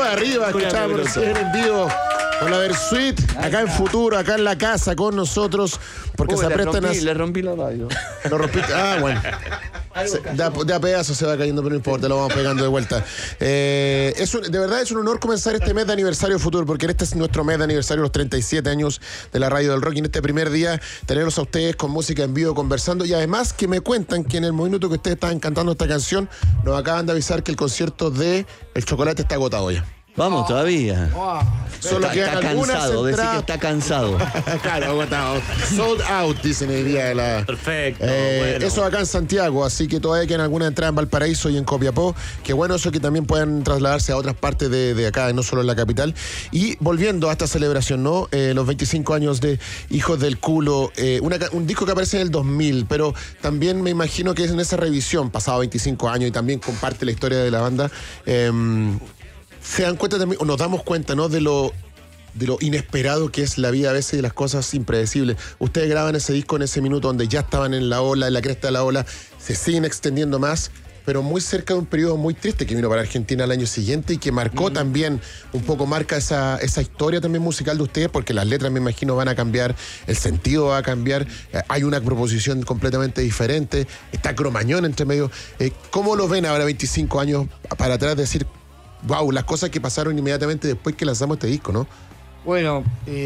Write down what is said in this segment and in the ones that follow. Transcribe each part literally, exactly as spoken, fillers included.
de arriba, escuchábamos recién en vivo con la Versuit, acá en Futuro, acá en la casa con nosotros, porque Uy, se le aprestan rompí, a... le rompí la radio. Lo rompiste. Ah, bueno. Se, de, a, de a pedazos se va cayendo, pero no importa, lo vamos pegando de vuelta. Eh, es un, de verdad es un honor comenzar este mes de aniversario de Futuro, porque este es nuestro mes de aniversario, los treinta y siete años de la radio del rock, y en este primer día tenerlos a ustedes con música en vivo, conversando, y además que me cuentan que en el minuto que ustedes estaban cantando esta canción, nos acaban de avisar que el concierto de El Chocolate está agotado ya. Vamos, oh, todavía. Oh. Solo está, quedan está algunas cansado, decir entradas. que está cansado. Claro, agotado. Sold out, dicen el día de la... Perfecto. Eh, bueno. Eso acá en Santiago, así que todavía quedan algunas entradas en Valparaíso y en Copiapó. Qué bueno eso, que también puedan trasladarse a otras partes de, de acá, no solo en la capital. Y volviendo a esta celebración, ¿no? Eh, los veinticinco años de Hijos del Culo, eh, una, un disco que aparece en el dos mil, pero también me imagino que es en esa revisión, pasado veinticinco años, y también comparte la historia de la banda. Eh, se dan cuenta también, o nos damos cuenta, ¿no? De lo, de lo inesperado que es la vida a veces y de las cosas impredecibles. Ustedes graban ese disco en ese minuto donde ya estaban en la ola, en la cresta de la ola, se siguen extendiendo más, pero muy cerca de un periodo muy triste que vino para Argentina el año siguiente y que marcó mm. también, un poco marca esa, esa historia también musical de ustedes, porque las letras, me imagino, van a cambiar, el sentido va a cambiar, eh, hay una proposición completamente diferente, está Cromañón entre medio. Eh, ¿Cómo lo ven ahora, veinticinco años para atrás, decir, wow, las cosas que pasaron inmediatamente después que lanzamos este disco, ¿no? Bueno,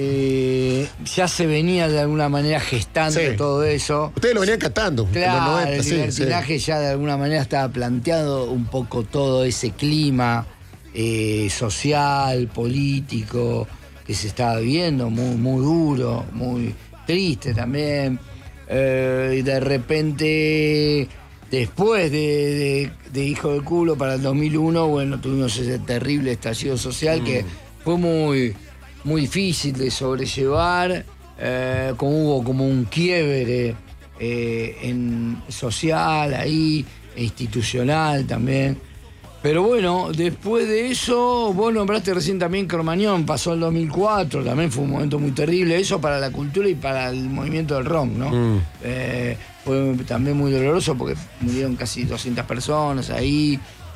eh, ya se venía de alguna manera gestando sí. todo eso. Ustedes lo venían cantando. Claro, en los noventa, el sí, libertinaje sí. ya de alguna manera estaba planteado un poco todo ese clima eh, social, político, que se estaba viviendo, muy, muy duro, muy triste también. Eh, y de repente... Después de, de, de Hijo de Culo para el dos mil uno, bueno, tuvimos ese terrible estallido social mm. que fue muy, muy difícil de sobrellevar, eh, como hubo como un quiebre eh, en social ahí, e institucional también. Pero bueno, después de eso, vos nombraste recién también Cromañón, pasó el dos mil cuatro, también fue un momento muy terrible, eso para la cultura y para el movimiento del rock, ¿no? Mm. Eh, fue también muy doloroso porque murieron casi doscientas personas ahí,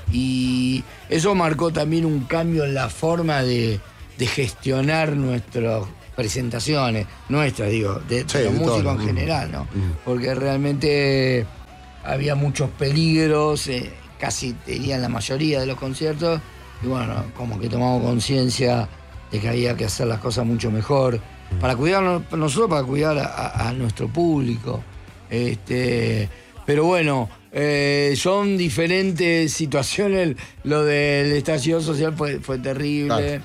y eso marcó también un cambio en la forma de, de gestionar nuestras presentaciones, nuestras, digo, de, sí, de los músicos todo. En general, ¿no? Mm. Porque realmente había muchos peligros, eh, casi diría en la mayoría de los conciertos, y bueno, como que tomamos conciencia de que había que hacer las cosas mucho mejor, para cuidarnos, nosotros para cuidar a, a nuestro público. Este, pero bueno, eh, son diferentes situaciones. Lo del estallido social fue, fue terrible, claro,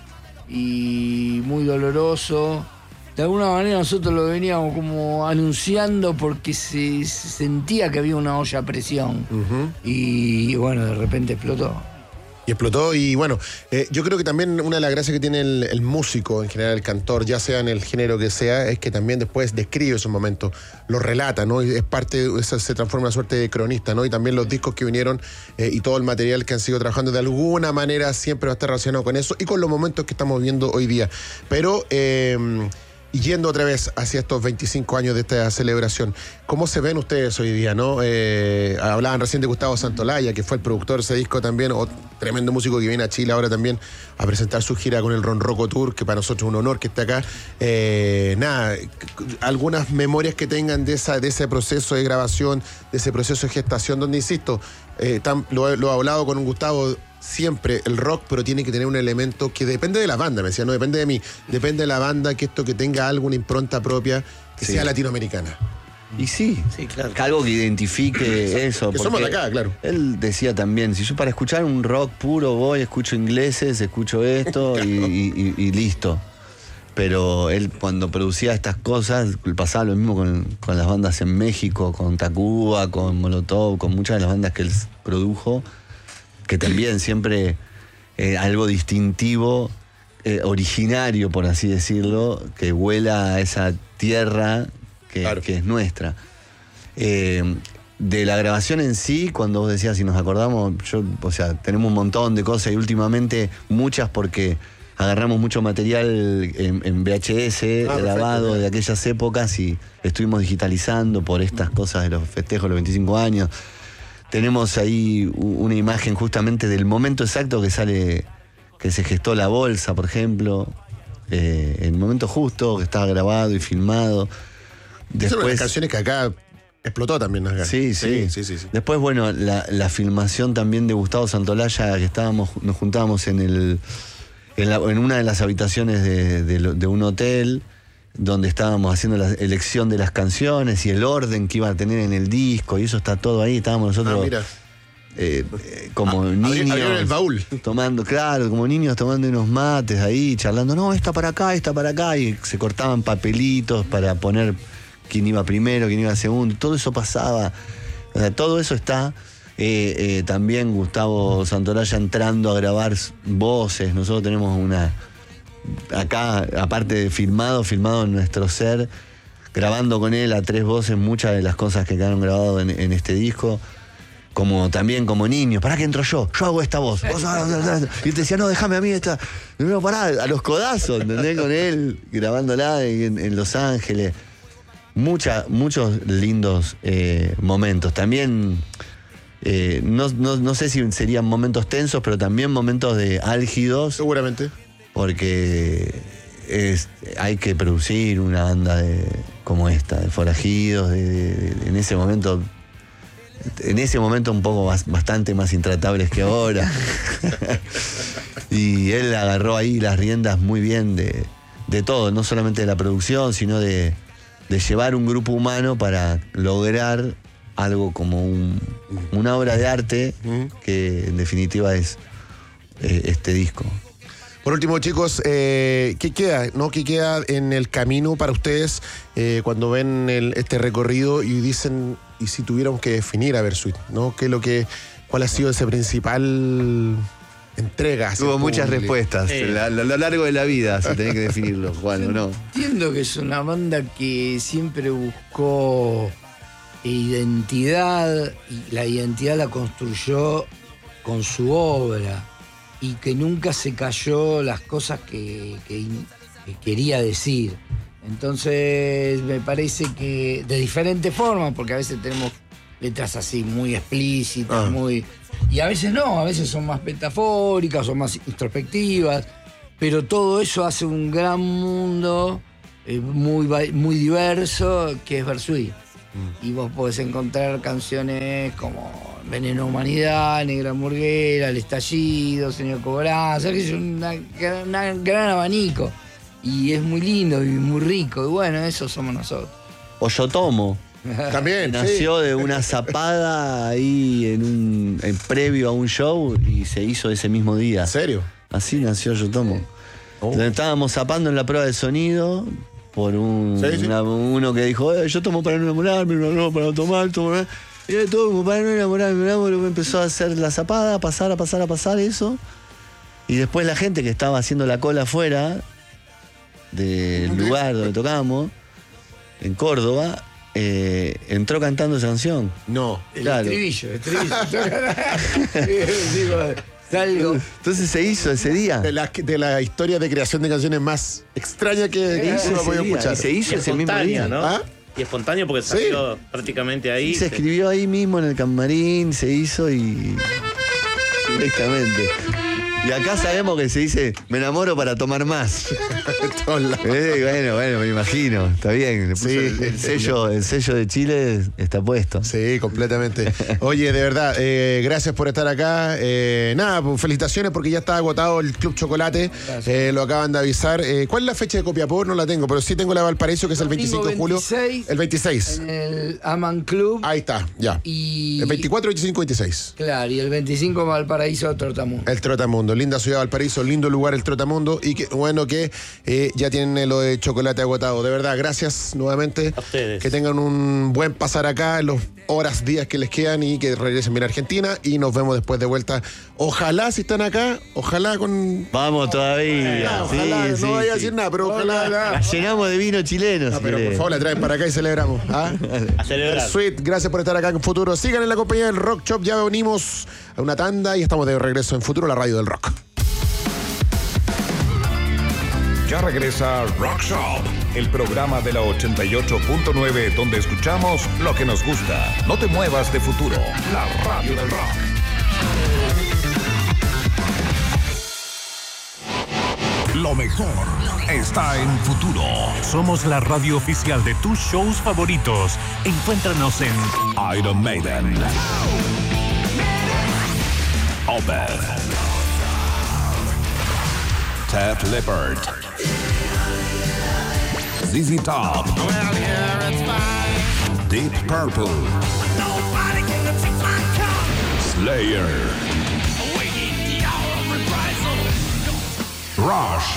y muy doloroso. De alguna manera nosotros lo veníamos como anunciando porque se, se sentía que había una olla a presión. Uh-huh. Y bueno, de repente explotó. Y explotó, y bueno, eh, yo creo que también una de las gracias que tiene el, el músico, en general el cantor, ya sea en el género que sea, es que también después describe esos momentos, lo relata, ¿no? Y es parte, eso se transforma en una suerte de cronista, ¿no? Y también los discos que vinieron eh, y todo el material que han sido trabajando, de alguna manera siempre va a estar relacionado con eso y con los momentos que estamos viviendo hoy día. Pero... Eh, Y yendo otra vez hacia estos veinticinco años de esta celebración, ¿cómo se ven ustedes hoy día, no? Eh, hablaban recién de Gustavo Santolaya, que fue el productor de ese disco también, o tremendo músico que viene a Chile ahora también a presentar su gira con el Ronroco Tour, que para nosotros es un honor que esté acá. Eh, nada, algunas memorias que tengan de, esa, de ese proceso de grabación, de ese proceso de gestación, donde, insisto, eh, tan, lo, lo he hablado con un Gustavo, siempre el rock, pero tiene que tener un elemento que depende de la banda, me decía, no depende de mí, depende de la banda, que esto que tenga alguna impronta propia, que sí. sea latinoamericana. Y sí, sí, claro, que algo que identifique eso. Que somos de acá, claro. Él decía también, si yo para escuchar un rock puro voy, escucho ingleses, escucho esto claro. y, y, y listo. Pero él cuando producía estas cosas, pasaba lo mismo con, con las bandas en México, con Tacuba, con Molotov, con muchas de las bandas que él produjo, que también siempre eh, algo distintivo, eh, originario, por así decirlo, que vuela a esa tierra que, claro. que es nuestra. Eh, de la grabación en sí, cuando vos decías, si nos acordamos, yo, o sea, tenemos un montón de cosas y últimamente muchas porque agarramos mucho material en, en V H S ah, grabado perfecto, de aquellas épocas y estuvimos digitalizando por estas cosas de los festejos de los veinticinco años. Tenemos ahí una imagen justamente del momento exacto que sale que se gestó La Bolsa, por ejemplo, eh, en el momento justo, que estaba grabado y filmado. Después, es una de las canciones que acá explotó también. Acá. Sí, sí. Sí, sí, sí, sí. Después, bueno, la, la filmación también de Gustavo Santolaya, que estábamos, nos juntábamos en el en, la, en una de las habitaciones de, de, de un hotel, donde estábamos haciendo la elección de las canciones y el orden que iba a tener en el disco, y eso está todo ahí, estábamos nosotros ah, mira. Eh, eh, como ah, niños abrieron el baúl. Tomando, claro, como niños tomando unos mates ahí, charlando, no, esta para acá, esta para acá, y se cortaban papelitos para poner quién iba primero, quién iba segundo, todo eso pasaba, o sea, todo eso está. Eh, eh, también Gustavo Santolaya entrando a grabar voces, nosotros tenemos una, acá, aparte de filmado, filmado en nuestro ser, grabando con él a tres voces muchas de las cosas que quedaron grabadas en, en este disco, como también como niños, pará que entro yo, yo hago esta voz, y él te decía, no, déjame a mí esta, no, pará, a los codazos, ¿entendés? Con él, grabándola en, en Los Ángeles, Mucha, muchos lindos eh, momentos, también... Eh, no, no, no sé si serían momentos tensos, pero también momentos de álgidos. Seguramente. Porque es, hay que producir una banda de, como esta, de forajidos, de, de, de, en ese momento, en ese momento un poco más, bastante más intratables que ahora. Y él agarró ahí las riendas muy bien de, de todo, no solamente de la producción, sino de, de llevar un grupo humano para lograr algo como un, una obra de arte que en definitiva es eh, este disco. Por último, chicos, eh, ¿qué queda, no? ¿Qué queda en el camino para ustedes eh, cuando ven el, este recorrido y dicen, y si tuviéramos que definir a Versuit, ¿no? ¿Qué es lo que, cuál ha sido ese principal entrega? Tuvo muchas respuestas sí. a lo largo de la vida, se tenía que definirlo, Juan, ¿o no? Entiendo que es una banda que siempre buscó identidad, y la identidad la construyó con su obra, y que nunca se cayó las cosas que, que, que quería decir. Entonces me parece que de diferentes formas, porque a veces tenemos letras así muy explícitas, ah. muy y a veces no, a veces son más metafóricas o más introspectivas, pero todo eso hace un gran mundo eh, muy, muy diverso que es Versuit. Y vos podés encontrar canciones como Veneno Humanidad, Negra Murguera, El Estallido, Señor Cobranza, que es un gran abanico. Y es muy lindo y muy rico. Y bueno, eso somos nosotros. Oyotomo. También. Nació sí. de una zapada ahí en un en previo a un show y se hizo ese mismo día. ¿En serio? Así nació Oyotomo. Oh. Estábamos zapando en la prueba de sonido. Por un sí, sí. Una, uno que dijo, eh, yo tomo para no enamorarme, no para tomar, tomar. Y yo tomo para no enamorarme, enamorarme. Empezó a hacer la zapada, a pasar, a pasar, a pasar eso. Y después la gente que estaba haciendo la cola afuera del lugar donde tocábamos, en Córdoba, eh, entró cantando esa canción. No. Claro. El estribillo, el estribillo. Salgo. Entonces se hizo ese día. De la, de la historia de creación de canciones más extraña que uno ha podido escuchar. Y se hizo ese mismo día, ¿no? ¿Ah? Y espontáneo porque salió sí. prácticamente ahí. Y se escribió ahí mismo en el camarín, se hizo y directamente. Y acá sabemos que se dice, me enamoro para tomar más. eh, bueno, bueno, me imagino. Está bien. Sí, el, el, sello, el sello de Chile está puesto. Sí, completamente. Oye, de verdad, eh, gracias por estar acá. Eh, nada, pues, felicitaciones porque ya está agotado el Club Chocolate. Eh, lo acaban de avisar. Eh, ¿Cuál es la fecha de Copiapó? No la tengo, pero sí tengo la de Valparaíso, que es el veinticinco de julio. El veintiséis. En el Aman Club. Ahí está, ya. Y... El veinticuatro, veinticinco, veintiséis. Claro, y el veinticinco Valparaíso, Trotamundo. El Trotamundo. Linda ciudad Valparaíso, lindo lugar el Trotamundo, y que bueno que eh, ya tienen lo de chocolate agotado. De verdad, gracias nuevamente. A ustedes. Que tengan un buen pasar acá en los horas, días que les quedan y que regresen bien a Argentina y nos vemos después de vuelta. Ojalá si están acá, ojalá con... Vamos todavía. Ojalá, sí, no sí, voy a sí. decir nada, pero ojalá... ojalá. La llenamos de vino chileno. No, si pero por favor la traen para acá y celebramos. ¿Ah? A celebrar. Sweet, gracias por estar acá en Futuro. Sigan en la compañía del Rock Shop, ya venimos a una tanda y estamos de regreso en Futuro, la radio del rock. Ya regresa Rock Shop, el programa de la ochenta y ocho punto nueve donde escuchamos lo que nos gusta. No te muevas de Futuro, la radio del rock. Lo mejor está en Futuro. Somos la radio oficial de tus shows favoritos. Encuéntranos en Iron Maiden, Opeth, Def Leppard, Z Z Top, Deep Purple, Slayer, Rush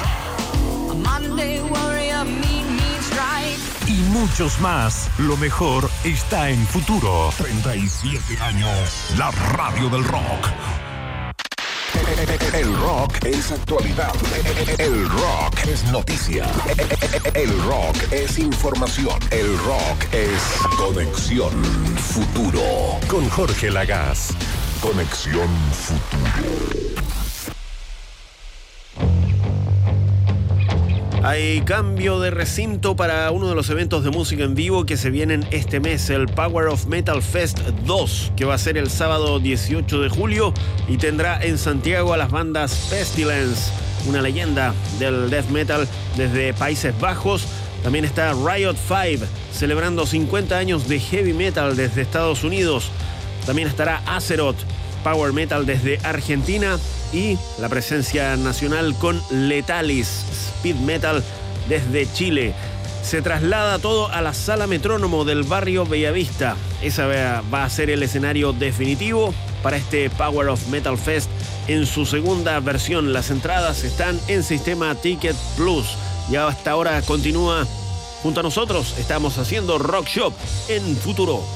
y muchos más. Lo mejor está en Futuro. treinta y siete años, la radio del rock. El rock es actualidad. El rock es noticia. El rock es información. El rock es Conexión Futuro. Con Jorge Lagaz. Conexión Futuro. Hay cambio de recinto para uno de los eventos de música en vivo que se vienen este mes, el Power of Metal Fest dos, que va a ser el sábado dieciocho de julio y tendrá en Santiago a las bandas Pestilence, una leyenda del death metal desde Países Bajos. También está Riot cinco, celebrando cincuenta años de heavy metal desde Estados Unidos. También estará Azeroth, power metal desde Argentina, y la presencia nacional con Letalis, speed metal desde Chile. Se traslada todo a la Sala Metrónomo del barrio Bellavista. Esa va a ser el escenario definitivo para este Power of Metal Fest en su segunda versión. Las entradas están en Sistema Ticket Plus. Ya hasta ahora continúa junto a nosotros. Estamos haciendo Rock Shop en Futuro.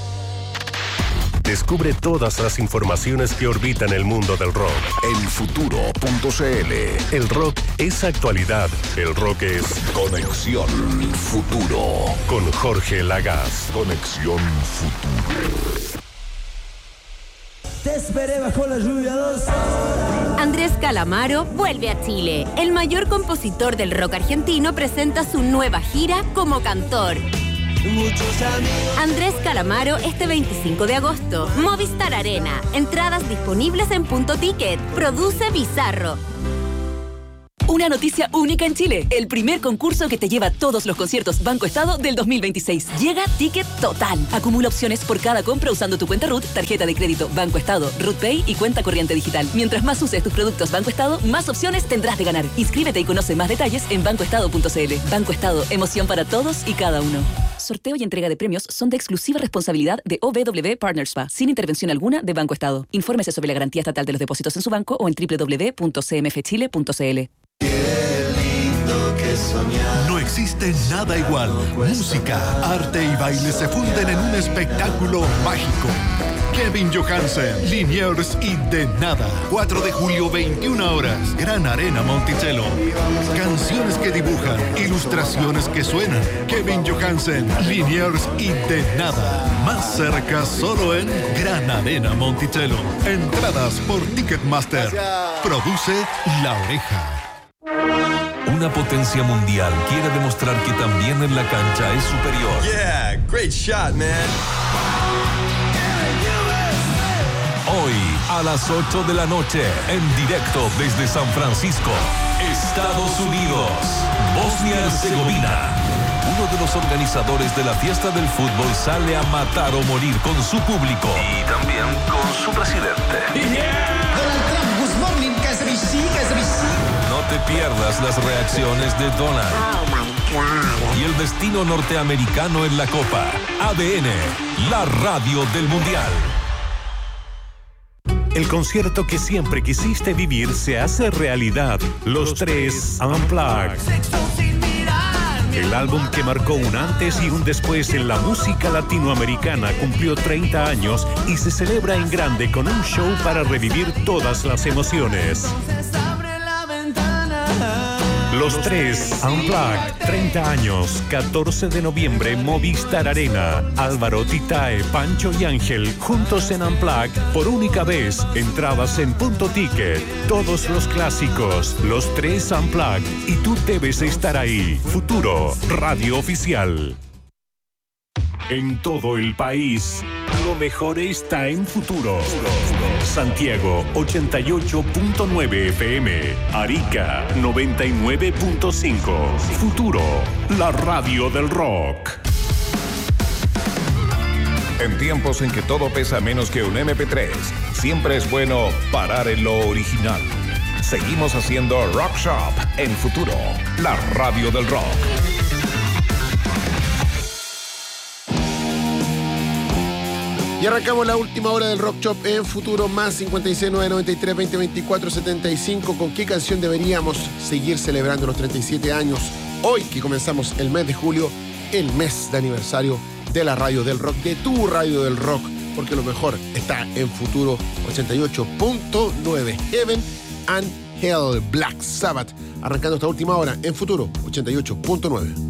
Descubre todas las informaciones que orbitan el mundo del rock en futuro punto c l. El rock es actualidad. El rock es Conexión Futuro. Con Jorge Lagaz. Conexión Futuro. Te esperé bajo la lluvia dos horas. Andrés Calamaro vuelve a Chile. El mayor compositor del rock argentino presenta su nueva gira como cantor. Andrés Calamaro este veinticinco de agosto. Movistar Arena. Entradas disponibles en Punto Ticket. Produce Bizarro. Una noticia única en Chile. El primer concurso que te lleva todos los conciertos Banco Estado del dos mil veintiséis. Llega Ticket Total. Acumula opciones por cada compra usando tu cuenta R U T, tarjeta de crédito Banco Estado, R U T Pay y cuenta corriente digital. Mientras más uses tus productos Banco Estado, más opciones tendrás de ganar. Inscríbete y conoce más detalles en banco estado punto c l. Banco Estado, emoción para todos y cada uno. Sorteo y entrega de premios son de exclusiva responsabilidad de O B W Partners S P A, sin intervención alguna de Banco Estado. Infórmese sobre la garantía estatal de los depósitos en su banco o en doble u doble u doble u punto c m f chile punto c l. No existe nada igual. Música, arte y baile se funden en un espectáculo mágico. Kevin Johansen, Liniers y De Nada. cuatro de julio, veintiuna horas. Gran Arena Monticello. Canciones que dibujan, ilustraciones que suenan. Kevin Johansen, Liniers y De Nada. Más cerca solo en Gran Arena Monticello. Entradas por Ticketmaster. Produce La Oreja. Una potencia mundial quiere demostrar que también en la cancha es superior. Yeah, great shot, man. Hoy, a las ocho de la noche, en directo desde San Francisco, Estados Unidos, Bosnia-Herzegovina. Uno de los organizadores de la fiesta del fútbol sale a matar o morir con su público. Y también con su presidente. Yeah. Donald Trump, good morning, No te pierdas las reacciones de Donald. Oh my God. Y el destino norteamericano en la Copa. A D N, la radio del Mundial. El concierto que siempre quisiste vivir se hace realidad. Los Tres Unplugged. El álbum que marcó un antes y un después en la música latinoamericana cumplió treinta años y se celebra en grande con un show para revivir todas las emociones. Los Tres Unplugged, treinta años, catorce de noviembre, Movistar Arena. Álvaro, Titae, Pancho y Ángel, juntos en Unplugged por única vez. Entradas en Punto Ticket. Todos los clásicos, Los Tres Unplugged. Y tú debes estar ahí. Futuro, radio oficial. En todo el país, lo mejor está en Futuro. Santiago ochenta y ocho punto nueve F M, Arica noventa y nueve punto cinco. Futuro, la radio del rock. En tiempos en que todo pesa menos que un eme pe tres, siempre es bueno parar en lo original. Seguimos haciendo Rock Shop en Futuro, la radio del rock. Y arrancamos la última hora del Rock Shop en Futuro, más cincuenta y seis, nueve noventa y tres, veinte veinticuatro, setenta y cinco. ¿Con qué canción deberíamos seguir celebrando los treinta y siete años? Hoy que comenzamos el mes de julio, el mes de aniversario de la radio del rock, de tu radio del rock, porque lo mejor está en Futuro ochenta y ocho punto nueve. Heaven and Hell, Black Sabbath, arrancando esta última hora en Futuro ochenta y ocho punto nueve.